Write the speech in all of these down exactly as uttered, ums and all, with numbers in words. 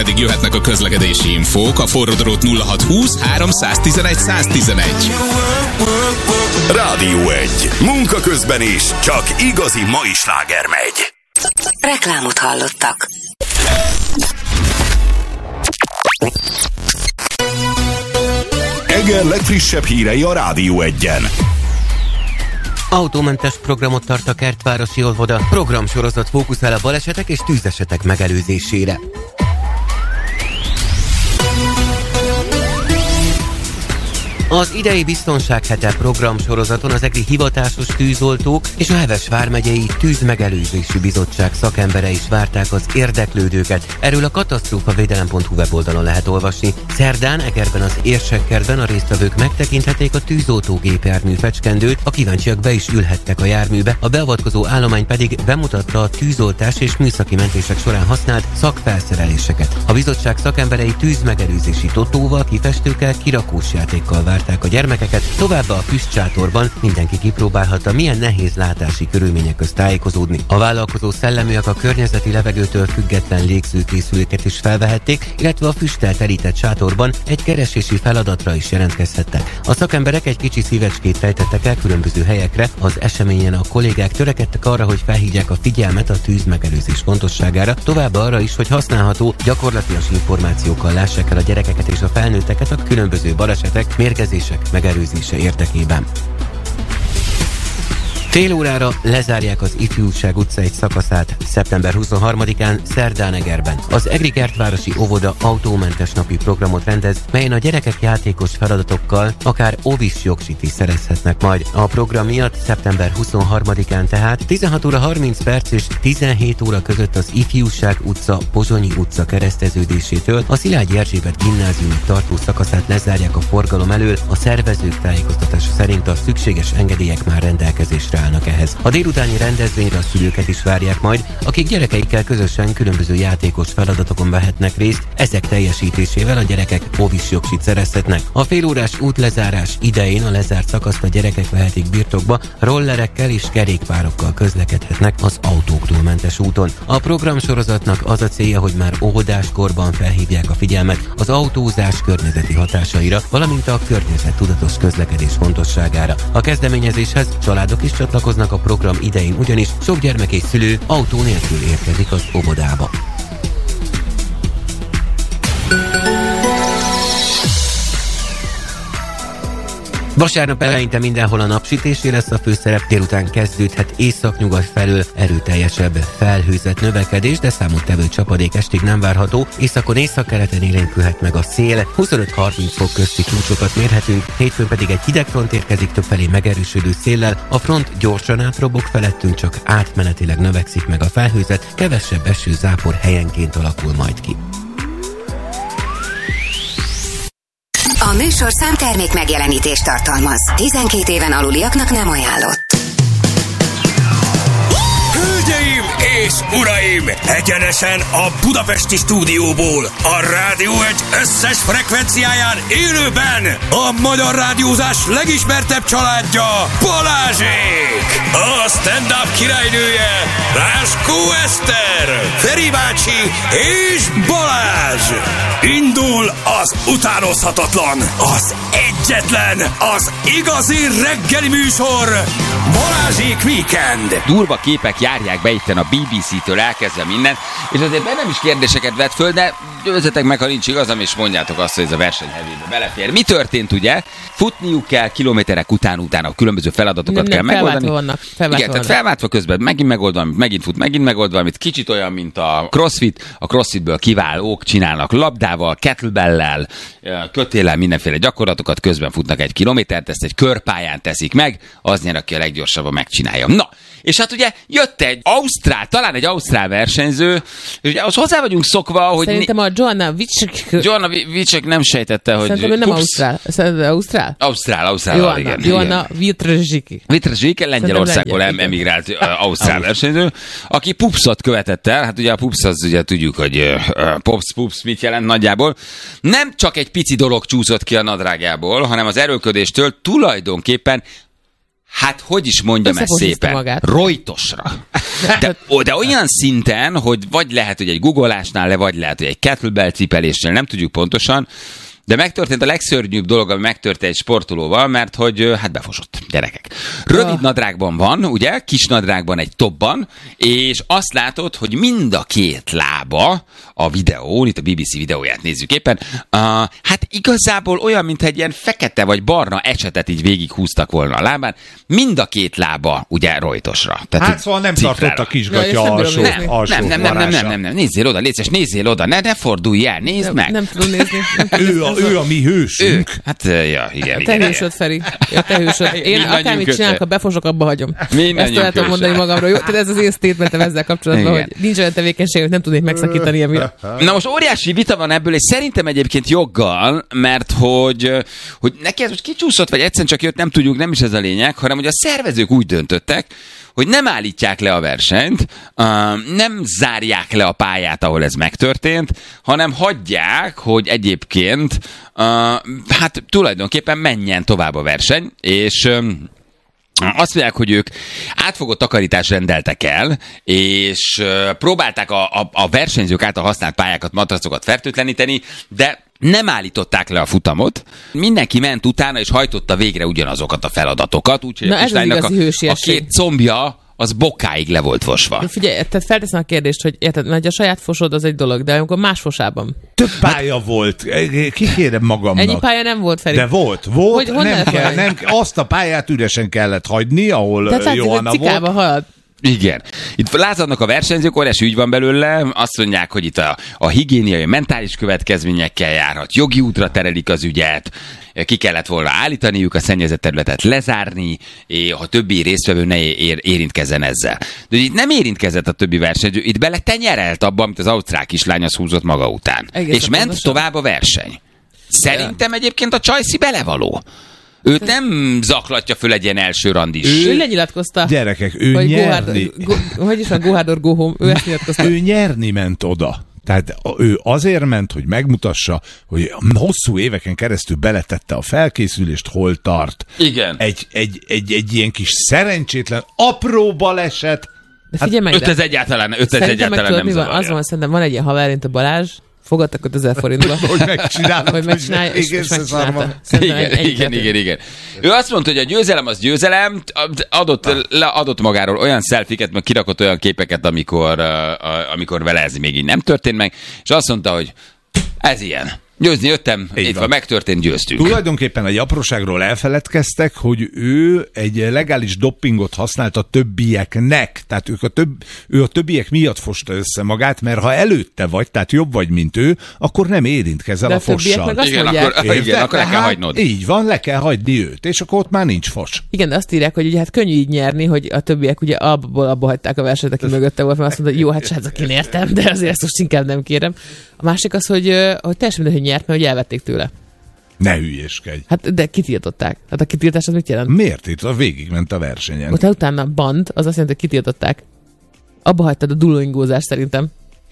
pedig jöhetnek a közlekedési infók a forródrót nulla hat húsz három tizenegy száz tizenegy. Rádió egy. Munka közben is csak igazi mai sláger megy. Reklámot hallottak. Eger legfrissebb hírei a Rádió egyen. Autómentes programot tart a Kertvárosi óvoda. Programsorozat fókuszál a balesetek és tűzesetek megelőzésére. Az idei Biztonsághete programsorozaton az egri hivatásos tűzoltók és a Heves vármegyei tűzmegelőzési bizottság szakemberei is várták az érdeklődőket. Erről a katasztrófavédelem pont hu weboldalon lehet olvasni. Szerdán Egerben az Érsekkertben a résztvevők megtekinthették a tűzoltógépjármű fecskendőt, a kíváncsiak be is ülhettek a járműbe, a beavatkozó állomány pedig bemutatta a tűzoltás és műszaki mentések során használt szakfelszereléseket. A bizottság szakemberei tűzmegelőzési totóval, kifestőkkel, kirakós játékkal várták a gyermekeket, továbbá a füstsátorban mindenki kipróbálhatta, milyen nehéz látási körülmények közt tájékozódni. A vállalkozó szelleműek a környezeti levegőtől független légzőkészüléket is felvehették, illetve a füsttel terített sátorban egy keresési feladatra is jelentkezhettek. A szakemberek egy kicsi szívecskét fejtettek el különböző helyekre, az eseményen a kollégák törekedtek arra, hogy felhívják a figyelmet a tűzmegelőzés fontosságára, továbbá arra is, hogy használható, gyakorlatias információkkal lássák el a gyerekeket és a felnőtteket a különböző balesetek, mérgezések megelőzése érdekében. Fél órára lezárják az Ifjúság utca egy szakaszát szeptember huszonharmadikán szerdán Egerben. Az Egri Kertvárosi óvoda autómentes napi programot rendez, melyen a gyerekek játékos feladatokkal akár óvis jogsit is szerezhetnek majd. A program miatt szeptember huszonharmadikán tehát tizenhat óra harminc perc és tizenhét óra között az Ifjúság utca Pozsonyi utca kereszteződésétől a Szilágyi Erzsébet gimnáziumig tartó szakaszát lezárják a forgalom elől. A szervezők tájékoztatása szerint a szükséges engedélyek már rendelkezésre állnak ehhez. A délutáni rendezvényre a szülőket is várják majd, akik gyerekeikkel közösen különböző játékos feladatokon vehetnek részt, ezek teljesítésével a gyerekek óvis jogsit szerezhetnek. A félórás útlezárás idején a lezárt szakaszt a gyerekek vehetik birtokba, rollerekkel és kerékpárokkal közlekedhetnek az autóktól mentes úton. A programsorozatnak az a célja, hogy már óvodáskorban felhívják a figyelmet az autózás környezeti hatásaira, valamint a környezettudatos közlekedés fontosságára. A kezdeményezéshez családok is csatlakoznak a program idején, ugyanis sok gyermek és szülő autó nélkül érkezik az óvodába. Vasárnap eleinte mindenhol a napsütésé lesz a főszerep, délután kezdődhet északnyugat felől erőteljesebb felhőzet növekedés, de számottevő csapadék estig nem várható. Északon északkeleten élénkülhet meg a szél, huszonöt-harminc fok közti csúcsokat mérhetünk, hétfőn pedig egy hideg front érkezik többfelé megerősödő széllel, a front gyorsan átrobog felettünk, csak átmenetileg növekszik meg a felhőzet, kevesebb eső zápor helyenként alakul majd ki. A műsorszám termék megjelenítést tartalmaz. tizenkét éven aluliaknak nem ajánlott. Hölgyeim és uraim! Egyenesen a budapesti stúdióból, a Rádió egy összes frekvenciáján élőben a magyar rádiózás legismertebb családja, Balázsék! A stand-up királynője, Ráskó Eszter, Feri bácsi és Balázs! Indul az utánozhatatlan, az egyetlen, az igazi reggeli műsor, Balázsék Weekend! Durva képek járják be itten a bé bé cé-től elkezdve minden, és azért bennem is kérdéseket vett föl, de győzzetek meg, ha nincs igazam, és mondjátok azt, hogy ez a versenyhevébe belefér. Mi történt, ugye? Futniuk kell kilométerek után, utána különböző feladatokat nem, kell nem, megoldani. Vannak, Igen, tehát felváltva közben megint megold valamit, megint fut, megint megold valamit, kicsit olyan, mint a crossfit. A crossfitből kiválók csinálnak labdával, kettlebell-lel, kötéllel, mindenféle gyakorlatokat, közben futnak egy kilométert, ezt egy körpályán teszik meg, az nyer, aki a leggyorsabban megcsinálja. Na, és hát ugye jött egy ausztrál, talán egy ausztrál versenyző, és ugye ahhoz hozzá vagyunk szokva, hogy... Szerintem a Joanna Vicsek... Joanna Vicsek nem sejtette, hogy... Szerintem ő nem ausztrál. Szerintem ausztrál? Ausztrál, ausztrál, Joanna, igen. Joanna Vitrezsiki. Vitrezsiki, Lengyelországból em- emigrált uh, ausztrál versenyző, aki pupszot követett el, hát ugye a pups az ugye tudjuk, hogy uh, pups, pups mit jelent nagyjából. Nem csak egy pici dolog csúszott ki a nadrágjából, hanem az erőlködéstől tulajdonképpen Hát, hogy is mondjam ezt szépen? Magát. Rojtosra. De, de olyan szinten, hogy vagy lehet, hogy egy googolásnál le, vagy lehet, hogy egy kettlebell cipelésnél, nem tudjuk pontosan, de megtörtént a legszörnyűbb dolog, ami megtörtént egy sportolóval, mert hogy hát befosott, gyerekek. Rövid oh. nadrágban van, ugye, kis nadrágban egy topban, és azt látod, hogy mind a két lába a videón, itt a bé bé cé videóját nézzük éppen, uh, hát igazából olyan, mintha egy ilyen fekete vagy barna ecsetet így végighúztak volna a lábán, mind a két lába ugye rojtosra. Tehát, hát szóval nem tartott a kisgatya ja, alsó, nem, alsó nem, nem, nem, nem, nem, nem, nem, nézzél oda, légy szíves, nézzél oda, ne, ne fordulj el, nézd nem, meg. Nem tudom nézni. Nem ő, a, ő a mi hősünk. Ő, hát ja, igen, te igen. hősöd, Feri. Ja, te hősöd. Én akármit csinálok, ha befosok, abba hagyom. Ezt tudom mondani magamról. Jó? Tehát ez az én statementem ezzel kapcsolatban, igen. Hogy nincs olyan tevékenység, hogy nem tudnék megszakítani emiatt. Na most óriási vita van ebből, és szerintem egyébként joggal, mert hogy, hogy neki ez most kicsúszott, vagy egyszerűen csak jött, nem tudjuk, nem is ez a lényeg, hanem hogy a szervezők úgy döntöttek, hogy nem állítják le a versenyt, nem zárják le a pályát, ahol ez megtörtént, hanem hagyják, hogy egyébként hát tulajdonképpen menjen tovább a verseny, és azt mondják, hogy ők átfogó takarítást rendeltek el, és próbálták a, a, a versenyzők által használt pályákat, matracokat fertőtleníteni, de nem állították le a futamot. Mindenki ment utána, és hajtotta végre ugyanazokat a feladatokat. Úgyhogy na a ez az igazi a, hősiesség. a két combja az bokáig le volt fosva. De figyelj, tehát felteszem a kérdést, hogy érted, mert a saját fosod az egy dolog, de amikor más fosában. Több pálya hát, volt, kikérem magamnak. Ennyi pálya nem volt, Feri. De volt, volt, hogy, nem kell, nem, azt a pályát üresen kellett hagyni, ahol de Johanna volt. Halad. Igen. Itt lázadnak a versenyzők, óriási ügy van belőle, azt mondják, hogy itt a, a higiéniai, mentális következményekkel járhat, jogi útra terelik az ügyet, ki kellett volna állítaniuk, a szennyezett területet lezárni, és a többi résztvevő ne ér, érintkezzen ezzel. De itt nem érintkezett a többi versenyző, itt bele tenyerelt abba, amit az ausztrál kislány az húzott maga után. Egészen és ment pontosan tovább a verseny. Szerintem egyébként a Csajci belevaló. Őt nem zaklatja föl egy ilyen első randis. Ő, ő lenyilatkozta. Gyerekek, ő hogy nyerni. Go, go, hogy is van, go hard or go home. Ő ezt nyilatkozta. Ő nyerni ment oda. Tehát ő azért ment, hogy megmutassa, hogy hosszú éveken keresztül beletette a felkészülést, hol tart. Igen. Egy, egy, egy, egy ilyen kis szerencsétlen, apró baleset. De figyelj meg, öt ez egyáltalán, öt ez egyáltalán nem zavarja. Az van, szerintem van egy ilyen haver, mint a Balázs, fogadtak ötezer forintba. Hogy megcsinálod. Hogy megcsinálja, és, és megcsinálta. Igen, igen, igen, igen. Ő azt mondta, hogy a győzelem az győzelem, adott, le, adott magáról olyan szelfiket, meg kirakott olyan képeket, amikor, uh, amikor vele ez még így nem történt meg, és azt mondta, hogy ez ilyen. Győzni jöttem, itt van, megtörtént, győztünk. Tulajdonképpen egy apróságról elfeledkeztek, hogy ő egy legális doppingot használt a többieknek. Tehát ők a több, ő a többiek miatt fosta össze magát, mert ha előtte vagy, tehát jobb vagy, mint ő, akkor nem érintkezel a fossal. Igen, akkor, igen, akkor le kell hagynod. Így van, le kell hagyni őt, és akkor ott már nincs fos. Igen, de azt írják, hogy ugye hát könnyű így nyerni, hogy a többiek ugye abból abba hagyták a versenyt, aki mögötte volt, mert azt mondta, hogy jó, hát srácok, én értem, de azért ezt most inkább nem kérem. A másik az, hogy, hogy teljesen mindegy, hogy nyert, mert hogy elvették tőle. Ne hülyéskedj. Hát de kitiltották. Hát a kitiltás az mit jelent? Miért itt? A végigment a versenyen. Utána, utána band, az azt jelenti, hogy kitiltották. Abba hagytad a dullingózást szerintem.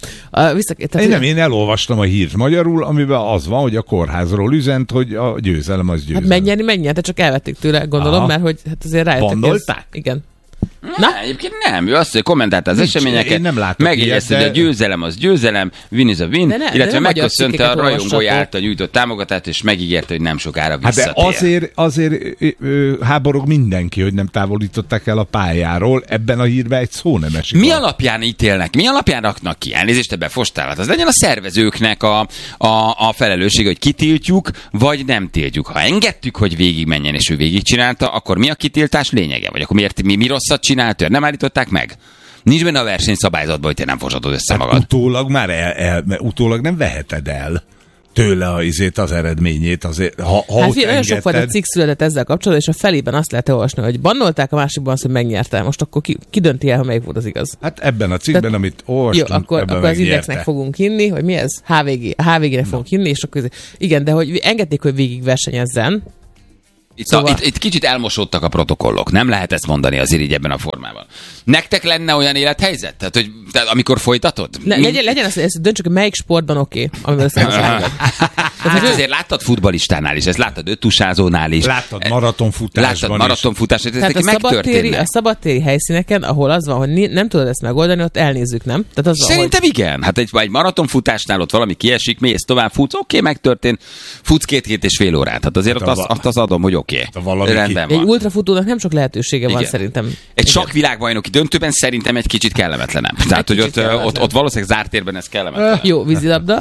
A, vissza, tehát, én nem, én elolvastam a hírt magyarul, amiben az van, hogy a kórházról üzent, hogy a győzelem az győzelem. Hát megnyerni, megnyerte, csak elvették tőle, gondolom, aha, mert hogy hát azért rájöttek. Bandolták? Ez, igen. Na? Ne, egyébként nem. Ő azt, hogy kommentálta az Nincs, eseményeket, megjegyezte, hogy de... a győzelem az győzelem, win is a win, ne, illetve megköszönte a rajongói által nyújtott támogatást, és megígérte, hogy nem sokára visszatér. Hát de azért, azért ö, háborog mindenki, hogy nem távolították el a pályáról, ebben a hírben egy szó nem esik. Mi alapján ítélnek, mi alapján raknak ki? Elnézést, te befostál. Az legyen a szervezőknek a, a, a felelősség, hogy kitiltjuk, vagy nem tiltjuk. Ha engedtük, hogy végigmenjen, és ő végigcsinálta, akkor mi a kitiltás lényege? Vagy akkor miért mi, mi rosszat csinált ő? Nem állították meg? Nincs benne a versenyszabályzatban, hogy te nem fosatod össze hát magad. Utólag már el, el, utólag nem veheted el tőle azért az eredményét. Azért, ha, ha hát olyan sok fajta cikk született ezzel kapcsolatban, és a felében azt lehet olvasni, hogy bannolták, a másikban azt, hogy megnyertem. Most akkor ki, ki dönti el, ha melyik volt az igaz? Hát ebben a cikkben, Tehát, amit olvastunk, jó, akkor, akkor az Indexnek fogunk hinni, hogy mi ez? há vé gé. A há vé gének no. fogunk hinni, és akkor igen, de hogy engedték, hogy végig versenyezzen. Itt, szóval... a, itt, itt kicsit elmosódtak a protokollok. Nem lehet ezt mondani azért így ebben a formában. Nektek lenne olyan élethelyzet? Tehát, hogy tehát amikor folytatod? Le, legyen, legyen azt, hogy döntsük, hogy melyik sportban oké, okay, amivel össze Hát azért láttad futballistánál is, ezt láttad öttusázónál is. Láttad maratonfutásban Láttad maratonfutásban, ez Tehát neki a szabadtéri, megtörténne. a szabadtéri helyszíneken, ahol az van, hogy ni- nem tudod ezt megoldani, ott elnézzük, nem? Tehát az van, Szerintem hogy... igen. Hát egy, egy maratonfutásnál ott valami kiesik, mész tovább, futsz, oké, okay, megtörtént, futsz két-két és fél órát. Hát azért Hát ott a azt, va- azt az adom, hogy oké. a valami Rendben Egy van. ultrafutónak nem sok lehetősége van Igen. szerintem. Egy Igen. sakkvilágbajnoki döntőben szerintem egy kicsit kellemetlenebb. Tehát, hogy kicsit ott, kellemetlen. ott, ott valószínűleg zárt térben ez kellemetlen. Jó, vízilabda.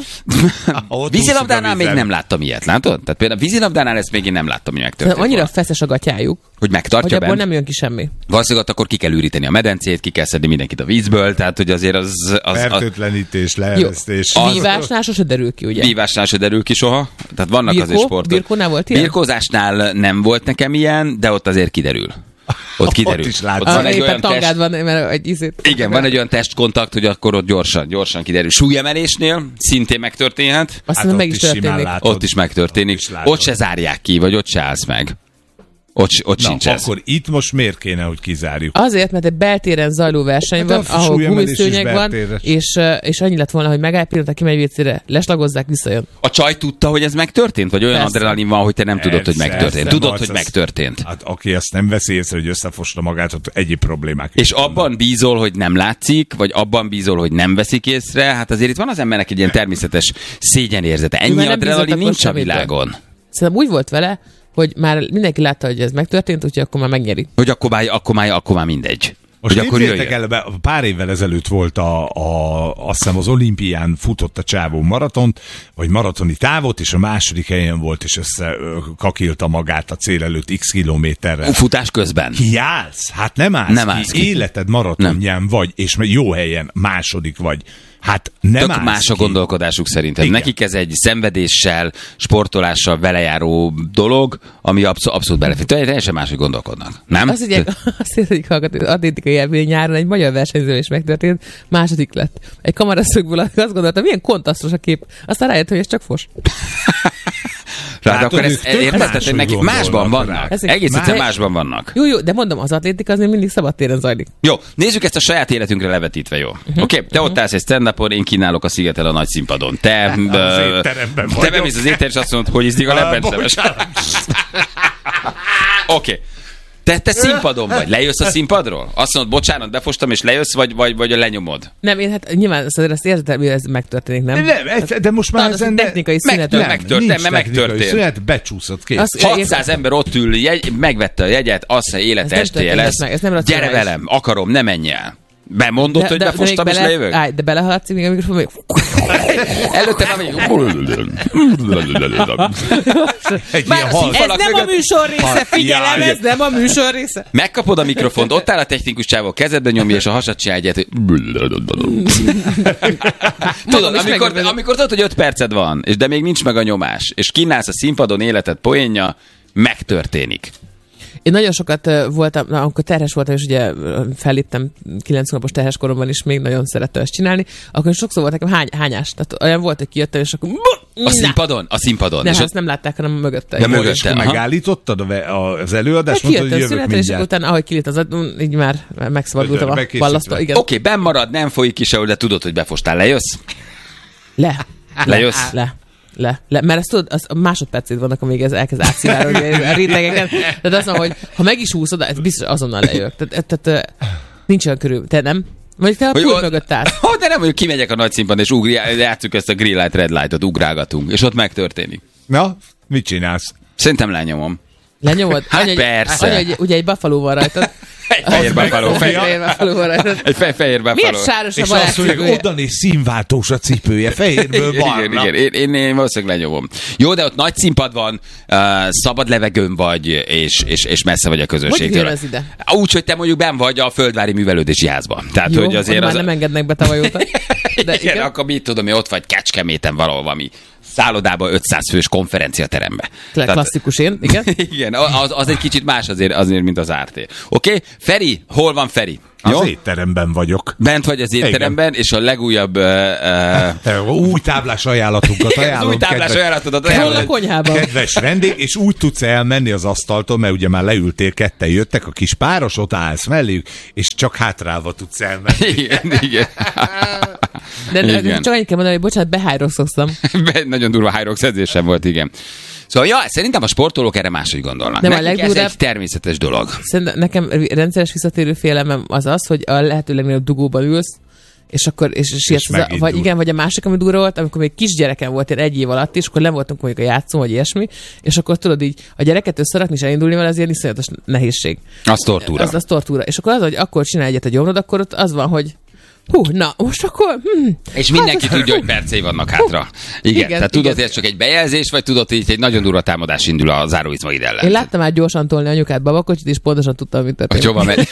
Ott Vízilabdánál úszik a még vízen. nem láttam ilyet, látod? Tehát például a vízilabdánál ezt még én nem láttam, hogy megtörtént. Szerintem annyira volna. feszes a gatyájuk, Hogy hogy megtartja ebből bent. nem jön ki semmi. Valószínűleg ott akkor ki kell üríteni a medencét, ki kell szedni mindenkit a vízből, tehát hogy azért az... az, az Fertőtlenítés, leeresztés. Az- Vívásnál sose derül ki, ugye? Vívásnál se derül ki soha. Tehát vannak Birkó? azért sportok. Birkónál volt ilyen? Birkózásnál nem volt nekem ilyen, de ott azért kiderül. Ott kiderül. Ott is látod. Ott van Ah, egy éppen olyan test, tangád van, mert egy izét. igen, van egy olyan testkontakt, hogy akkor ott gyorsan, gyorsan kiderül. Súlyemelésnél szintén megtörténhet. Azt Hát hiszem, ott meg is is simán történik. látod. Ott is megtörténik. Ott is látod. Ott se zárják ki, vagy ott se állsz meg. Ott, ott Na, sincs ez. akkor itt most miért kéne, hogy kizárjuk? Azért, mert egy beltéren zajló verseny Hát van, a ahol súlyemelés is gumiszőnyeg van, beltéres. és, uh, és annyi lett volna, hogy megáll pillanat, kimegy vécére, leslagozzák, visszajön. A csaj tudta, hogy ez megtörtént? Vagy olyan Persze. adrenalin van, hogy te nem tudod, hogy Persze, megtörtént? persze, Tudod, Marc, hogy az- megtörtént. Hát aki azt nem veszi észre, hogy összefosta magát, ott egyéb problémák. És is vannak. abban bízol, hogy nem látszik, vagy abban bízol, hogy nem veszik észre. Hát azért itt van az embernek egy ilyen természetes szégyenérzete. Ennyi Mert nem bízott adrenalin akkor nincs a semmiből. világon. Szerintem úgy volt vele, hogy már mindenki látta, hogy ez megtörtént, úgyhogy akkor már megnyeri. Hogy akkor már, akkor már, akkor már mindegy. Most hogy akkor képzeljétek jöjjön. el, be- pár évvel ezelőtt volt a, a, azt hiszem az olimpián futott a csávó maratont, vagy maratoni távot, és a második helyen volt, és össze ö, kakilta magát a cél előtt x kilométerrel. Futás közben. Kiállsz? Hát nem állsz Nem ki. állsz ki. Életed maratonján vagy, és jó helyen második vagy. Hát nem Tök állsz más a ki. gondolkodásuk szerintem. Igen. Nekik ez egy szenvedéssel, sportolással velejáró dolog, ami abszol- abszolút belefér. Teljesen máshogy gondolkodnak. Nem? Azt ugye, azt egyik hallgató, az atlétikai élmény nyáron egy magyar versenyző is megtörtént, második lett. Egy kameraszögből azt gondoltam, milyen kontasztos a kép. Aztán rájött, hogy ez csak fos. Tehát Látod, akkor ők ezt tök érted, máshogy hogy nekik gondolnak másban rá. vannak. Ezek Egész más- egyszerűen másban vannak. Jó, jó, de mondom, az atlétika az még mindig szabadtéren zajlik. Jó, nézzük ezt a saját életünkre levetítve, jó? Uh-huh. Oké, okay, te ott állsz egy stand-upon, én kínálok a Szigetel a nagy színpadon. Te, Az ö, étteremben te vagyok. bemész az étterembe, és azt mondod, hogy izzik a lebbencemes. Oké. Te, te színpadon vagy, lejössz a színpadról? Azt mondod, bocsánat, befostam, és lejössz, vagy, vagy, vagy lenyomod? Nem, én hát nyilván azt, azért ezt érted, hogy ez megtörténik, nem? Nem, ez- de most már Talán az ezen a ne- technikai Meg- szünet. nem, van. megtörtént, nincs mert technikai megtörtént. Szünet, becsúszott, kész. Az- hatszáz ember ott ül, jegy, megvette a jegyet, azt mondja, élet Ez nem estéje történhet lesz. meg, ez nem Gyere racionális. velem, akarom, ne menj el. Bemondod, hogy még befostam, és bele- lejövök? Állj, de belehaladsz még a mikrofon, még... Előtte már még... Egy Már ilyen a hal- színfal- Ez nem a műsor része, figyelem, Jaj. ez nem a műsor része. Megkapod a mikrofont, ott áll a technikus csávó, kezedbe nyomja, és a hasad csinál egyet, hogy... Tudod, is amikor, megörülök. amikor tudod, hogy öt perced van, és de még nincs meg a nyomás, és kínálsz a színpadon életed poénja, megtörténik. Én nagyon sokat ö, voltam, na, amikor terhes voltam, és ugye ö, felléptem kilenc hónapos terhes koromban is, még nagyon szerettem ezt csinálni, akkor sokszor volt nekem hány, hányás. Tehát olyan volt, hogy kijöttem, és akkor... A színpadon? A színpadon. Nem, és ezt ott, nem látták, hanem mögötte. Ja, Így. mögötte. És akkor aha. megállítottad a ve- a- az előadást, Hát mondtad, hogy kijöttem jövök szünetre, és mindjárt. utána, ahogy kilít az adó, így már megszabadultam a Bekészítve. ballasztó. Igen. Oké, benn marad, nem folyik ki sehol, de tudod, hogy befostál. Lejössz? Le. Lejössz? Le. Le. Le. Mert ezt tudod, az a másodpercét vannak, amíg ez elkezd átszivárogni a rétegeken. Tehát azt mondom, hogy ha meg is úszod, ez biztos azonnal lejövök. Tehát, tehát ö, nincs olyan körül. Te nem? Vagy te a Hogy pult ott- mögött állsz. Ó, de nem, hogy kimegyek a nagy színpadon, és ugri, játsszuk ezt a green light, red lightot, ugrálgatunk, és ott megtörténik. Na, mit csinálsz? Szerintem lenyomom. Lenyomod? Hát Anya, hogy- persze. Anya, hogy ugye egy buffalo van rajtad. Egy fehér buffalo, Egy fehér, fehér buffalo van rajtad. egy fe- fehér buffalo. Miért sáros a És barát azt mondják, cipője? oda néz színváltós a cipője, fehérből Igen, barna. igen, én, én, én valószínűleg lenyomom. Jó, de ott nagy színpad van, uh, szabad levegőn vagy, és, és, és messze vagy a Hogy közönségtől. jön ez ide? Úgy, hogy te mondjuk benn vagy a Földvári Művelődési Házban. Tehát, Jó, hogy azért már az... nem engednek be tavalyóta. De igen, igen. akkor mit tudom, hogy ott vagy Kecskeméten valahol valami szállodában ötszáz fős konferenciaterembe. Kla- Klasszikus én, igen. Igen, az, az egy kicsit más azért, azért mint az á er té. Oké? Okay? Feri, hol van Feri? Az Jó? étteremben vagyok. Bent vagy az étteremben, és a legújabb... Uh, uh, új táblás ajánlatunkat ajánlom. új táblás kedves, ajánlatodat Hol a ajánlom. konyhában? kedves vendég, és úgy tudsz elmenni az asztaltól, mert ugye már leültél, ketten jöttek, a kis páros, ott állsz melléjük, és csak hátrálva tudsz elmenni. Igen, igen. De, de Igen. csak annyit kell mondani, hogy bocsánat, behájrokszoztam. Be- Nagyon durva high-rock edzésem volt, igen. Szóval, ja, szerintem a sportolók erre máshogy gondolnak. Nem, a Nekik ez legdurvább- egy természetes dolog. Szerintem nekem rendszeres visszatérő félelmem az az, hogy a lehető legnagyobb dugóban ülsz, és akkor és sietsz, az a- megindul. vagy igen, vagy a másik, ami durva volt, amikor még kisgyerekem volt, én egy év alatt, és akkor nem voltunk mondjuk a játszón, vagy ilyesmi, és akkor tudod így, a gyereket összerakni és elindulni vele, az ilyen iszonyatos nehézség. Az tortúra. Az, az tortúra. És akkor az, hogy akkor csinálj egyet a gyomrod, akkor ott az van, hogy hú, na, most akkor... Hm, És mindenki tudja, hogy percei vannak hátra. Igen, Igen, tehát tudod, igen. hogy ez csak egy bejelzés, vagy tudod, hogy itt egy nagyon durva támadás indul a záróizmaid ellen. én láttam át gyorsan tolni anyukát babakocsit, és pontosan tudtam, mit Hogy történt. hova megy.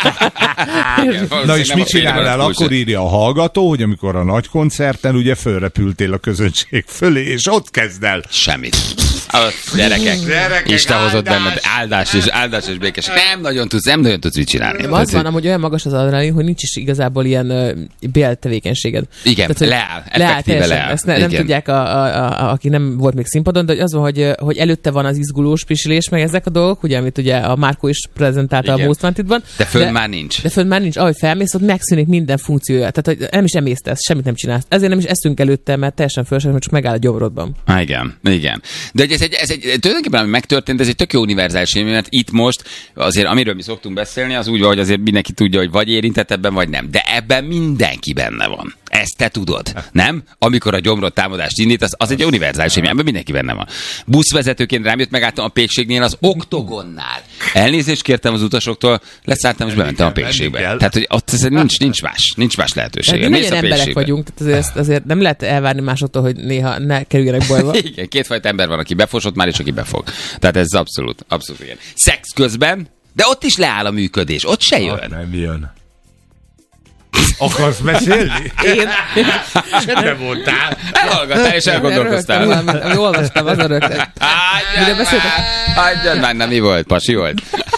Igen, Na és nem mit a félre csinálnál? van, Akkor írja a hallgató, hogy amikor a nagy koncerten ugye fölrepültél a közönség fölé, és ott kezd el. Semmit. A gyerekek, Gyerekek, Isten hozott áldás! benned áldás és áldás és békesség. Nem nagyon tudsz, nem nagyon tudsz mit csinálni. Nem, Tehát, az van, amúgy olyan magas az adrenalin, hogy nincs is igazából ilyen uh, béltevékenységed. Igen, hogy leáll, effektíve teljesen. leáll. Ezt ne, nem Igen. tudják, a, a, a, aki nem volt még színpadon, de hogy az van, hogy, hogy előtte van az izgulós pisilés, meg ezek a dolgok, ugye, amit ugye a Márkó is prezentálta Igen. a Most Wanted-ban. De fönn már nincs. De fönn már nincs. Ahogy felmész, ott megszűnik minden funkciója. Tehát, hogy nem is emésztesz, semmit nem csinálsz. Ezért nem is eszünk előtte, mert teljesen fölösleges, csak megáll a gyomrodban. Ah, igen, igen. De hogy ez egy, ez egy, tulajdonképpen ami megtörtént, ez egy tök jó univerzális élmény, mert itt most azért, amiről mi szoktunk beszélni, az úgy van, hogy azért mindenki tudja, hogy vagy érintett ebben, vagy nem. De ebben mindenki benne van. Ezt te tudod, nem? Amikor a gyomrod támadást indít, az, az egy univerzális élmény, ebben mindenki benne van. Buszvezetőként rám jött, megálltam a Pékségnél az Oktogonnál. Elnézést kértem az utasoktól, leszálltam és bementem a Pékségbe. menni kell. Tehát, hogy ott ez nincs, nincs más, nincs más lehetőség. Mi legyen emberek vagyunk, tehát azért, azért nem lehet elvárni másoktól, hogy néha ne kerüljenek bajba. Igen, kétfajta ember van, aki befosott már, és aki befog. Tehát ez abszolút, abszolút igen. Szex közben, de ott is leáll a működés, ott se Hát jön. nem jön. Akarsz mesélni? Én, Nem voltál. Elhallgattál és elgondolkoztál. Rögtön, amit olvastam, azon rögtön. Mire Hagyjad beszéltek? már! Hagyjad már, nem mi volt? Pasi volt?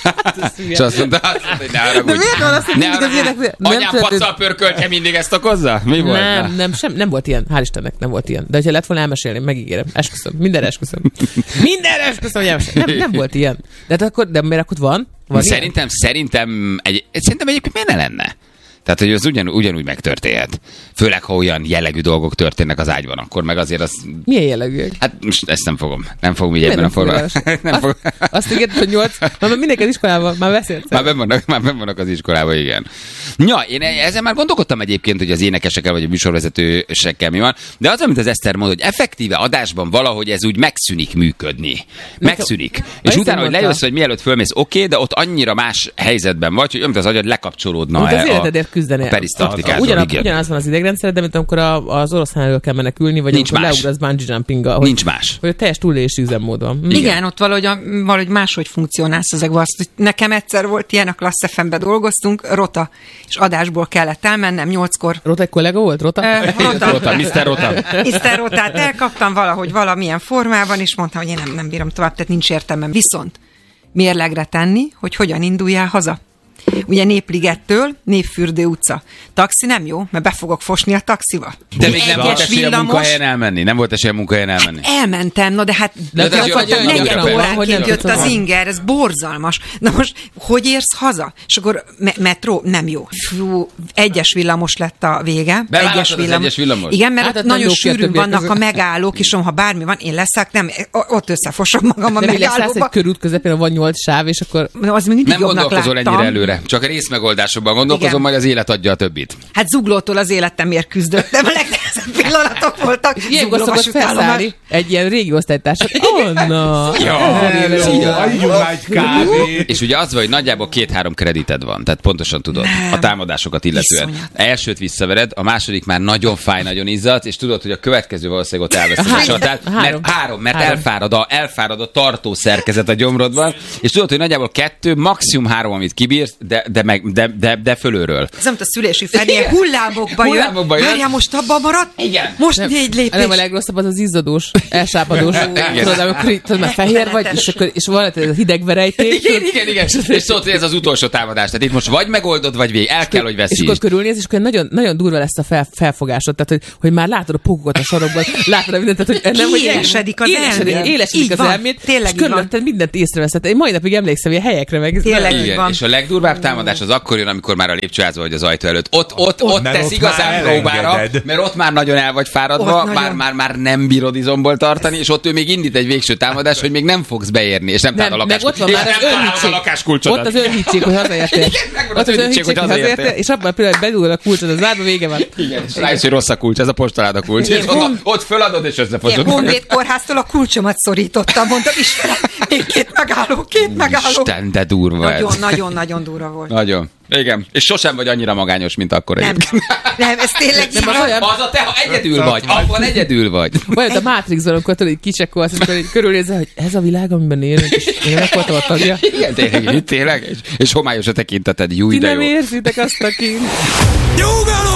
És azt mondta, azt mondta, hogy ne haragudj. De miért van azt, hogy Ne mindig az haragudj. ilyenek- nem Anyám történt- pacal pörköltje mindig ezt okozza? Mi volt? Nem, Na? nem, sem, nem volt ilyen. Hál' Istennek nem volt ilyen. De hogyha lett volna, elmesélném, megígérem. Esküszöm. Mindenre esküszöm. Mindenre esküszöm, hogy elmesélném. Nem, nem volt ilyen. De, hát akkor, de miért akkor van? Van ilyen? Szerintem, szerintem, egy, szerintem egyébként miért ne lenne? Tehát, hogy az ugyan, ugyanúgy megtörténhet. Főleg, ha olyan jellegű dolgok történnek az ágyban, akkor meg azért az... Milyen jellegűek? Hát most ezt nem fogom. Nem fogom így ebben a Nem formában. fogod Nem azt, fogom. azt ígérted, hogy nyolc. Már mindenki az iskolában, már beszélsz. Már benn vannak, már benn vannak az iskolában, igen. Ja, én ezen már gondolkodtam egyébként, hogy az énekesekkel vagy a műsorvezetősekkel mi van, de az, amit az Eszter mond, hogy effektíve adásban valahogy ez úgy megszűnik működni. Megszűnik. És ezt utána, hogy mondta. lejössz, hogy mielőtt fölmész, oké, okay, de ott annyira más helyzetben vagy, hogy amit az agyad lekapcsolódna Mint az a, életedért küzdeni. a perisztaltikától. Ugyanaz, igen. ugyanaz van az idegrendszered, de mint amikor a, az oroszlán elől kell menekülni, vagy Nincs amikor más. leugrasz bungee jumpinggal. Hogy, Nincs más. hogy a teljes túlélési üzemmód van. Hm. Igen, Igen ott valahogy, a, valahogy máshogy funkcionálsz ezekben. Azt, hogy nekem egyszer volt ilyen, a Klassz ef em-be dolgoztunk, Rota, és adásból kellett elmennem nyolckor. Rota egy kollega volt? Rota? Ö, Rota. Rota, miszter Rota. miszter Rotát elkaptam valahogy valamilyen formában, és mondtam, hogy én nem, nem bírom tovább, tehát nincs értelmem. Viszont mérlegre tenni, hogy hogyan induljál haza. Ugye Népligettől Népfürdő utca. Taxi nem jó, mert be fogok fosni a taxiba. De még nem volt Egyes esélye a villamos. munkahelyen elmenni? Nem volt esélye a munkahelyen elmenni? Elmentem, no de hát De ez gyakorlatilag olyan negyed gyakran van, hogy óránként nem jött tudsz az haza. inger, ez borzalmas. Na most, hogy érsz haza? És akkor me- metró, nem jó. Fú, egyes villamos lett a vége. Beválasztod az egyes villamos? Igen, mert Hát, ott hát nem nagyon lók ki a sűrűn többiek vannak a között. megállók, és ha bármi van, én leszek, nem, ott összefosom magam a Nem így lesz, lesz megállóba. egy körút közepén, van nyolc sáv, és akkor Az még mindig Nem jobbnak gondolkozol láttam. ennyire előre, csak a részmegoldásokban gondolkozom, Igen. majd az élet adja a többit. Hát zuglótól az életemért küzdöttem, a legnehezebb pillanatok voltak. ilyenkor Zugló szokott vasútállomás. felszállni egy ilyen régi osztálytársat. Anna! Adjunk már egy kávét. És ugye az van, hogy nagyjából két-három kredited van, tehát pontosan tudod Nem. a támadásokat illetően. Iszonyat. Elsőt visszavered, a második már nagyon fáj, nagyon izzadsz, és tudod, hogy a következő valószínűleg ott elveszed a Három. csatát, Három. mert három, mert Három. elfárad a, elfárad a tartó szerkezet a gyomrodban, és tudod, hogy nagyjából kettő, maximum három, amit kibírsz, de, de, meg, de, de, de fölülről. Ez nem a szülési fenél hullámokba jön. Hullámokba jön. Várjál, most abban maradt? Igen. Most Nem, négy lépés. nem a legrosszabb az az izzadós, elsápadós. Igen. Tudod, amikor így, tudod, már fehér vagy, és, akkor, és van ez a hideg verejték. Igen, igen, igen. És szóval ez az utolsó támadás. Tehát itt most vagy megoldod, vagy vég. El kell, hogy És akkor veszítsd. körülnéz, és akkor nagyon, nagyon durva lesz a fel, felfogásod. Tehát, hogy, hogy már látod a pogokat a sarokban, látod a mindent, tehát, hogy nem, hogy Kiélesedik az élesedik, elméd. élesedik Így az van. elméd, Tényleg és így van. körülötted mindent észreveszed. Én mai napig emlékszem, hogy a helyekre meg. Tényleg így Igen, van. és a legdurvább támadás az akkor jön, amikor már a lépcsőházba vagy az ajtó előtt. Ott, ott, ott, mert tesz ott igazán már próbára, elengeded. mert ott már nagyon el vagy fáradva, Ott már, nagyon. már, már nem bírod izomból tartani, és ott ő még indít egy végső támadás, hogy még nem fogsz beérni, és nem, Nem, találod a meg ott van lakás- már és az nem találod önhitség. a lakáskulcsodat. Ott az önhitség, hogy hazaértél. Igen, megvan Ott az önhitség, hogy hazaértél. és abban a pillanatban bedugod a kulcsot, az zárba, vége van. Igen, és rájössz, hogy rossz a kulcs, ez a postaláda kulcs. És Igen. ott, ott föladod, és Én összefosod. Honvéd kórháztól a kulcsomat szorítottam, mondtam, Istenem, még két megálló, két megálló. Isten, de durva ez. Nagyon, nagyon, nagyon durva volt. Nagyon. Igen. És sosem vagy annyira magányos, mint akkor Nem, egyébként. nem, ez tényleg Nem, így az van. olyan- Az a te, ha egyedül vagy, abban egyedül vagy. Olyan, a Matrixban, amikor tudod, így kicsekkolsz, amikor így körülnézel, hogy ez a világ, amiben élünk, és én meg voltam a tagja. Igen, tényleg, így, tényleg. És, és homályos a tekinteted, jó Ti ide nem jó. érzitek azt a kint. Nyugalom!